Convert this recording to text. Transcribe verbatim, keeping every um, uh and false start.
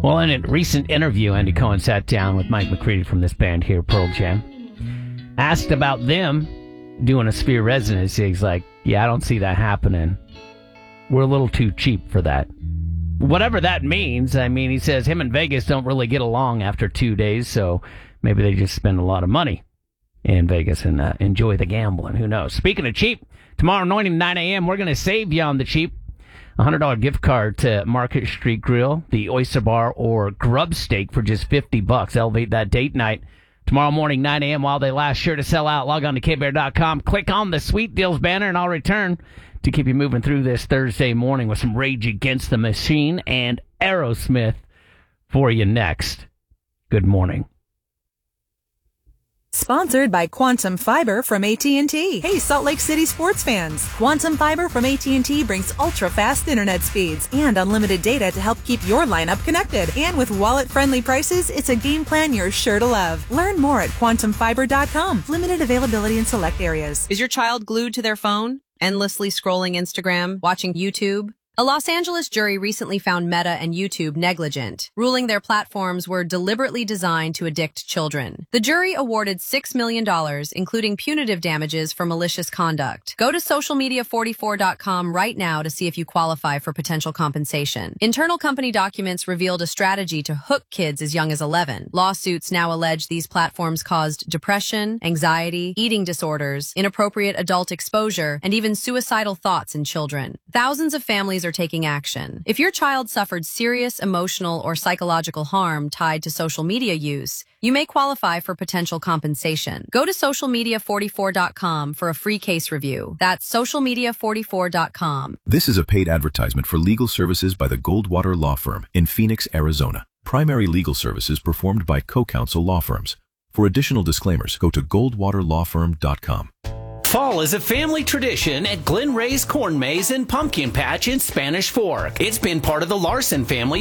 Well, in a recent interview, Andy Cohen sat down with Mike McCready from this band here, Pearl Jam. Asked about them doing a Sphere residency. He's like, yeah, I don't see that happening. We're a little too cheap for that. Whatever that means. I mean, he says him and Vegas don't really get along after two days, so maybe they just spend a lot of money in Vegas and uh, enjoy the gambling. Who knows? Speaking of cheap, tomorrow morning, nine a.m., we're going to save you on the cheap. A one hundred dollars gift card to Market Street Grill, the Oyster Bar, or Grub Steak for just fifty bucks. Elevate that date night. Tomorrow morning, nine a.m. while they last. Sure to sell out. Log on to K Bear dot com. Click on the Sweet Deals banner, and I'll return to keep you moving through this Thursday morning with some Rage Against the Machine and Aerosmith for you next. Good morning. Sponsored by Quantum Fiber from A T and T. Hey, Salt Lake City sports fans. Quantum Fiber from A T and T brings ultra-fast internet speeds and unlimited data to help keep your lineup connected. And with wallet-friendly prices, it's a game plan you're sure to love. Learn more at quantum fiber dot com. Limited availability in select areas. Is your child glued to their phone, endlessly scrolling Instagram, watching YouTube? A Los Angeles jury recently found Meta and YouTube negligent, ruling their platforms were deliberately designed to addict children. The jury awarded six million dollars, including punitive damages for malicious conduct. Go to social media forty-four dot com right now to see if you qualify for potential compensation. Internal company documents revealed a strategy to hook kids as young as eleven. Lawsuits now allege these platforms caused depression, anxiety, eating disorders, inappropriate adult exposure, and even suicidal thoughts in children. Thousands of families are taking action. If your child suffered serious emotional or psychological harm tied to social media use, you may qualify for potential compensation. Go to social media forty-four dot com for a free case review. That's social media forty-four dot com. This is a paid advertisement for legal services by the Goldwater Law Firm in Phoenix, Arizona. Primary legal services performed by co-counsel law firms. For additional disclaimers, go to goldwater law firm dot com. Fall is a family tradition at Glen Ray's Corn Maze and Pumpkin Patch in Spanish Fork. It's been part of the Larson family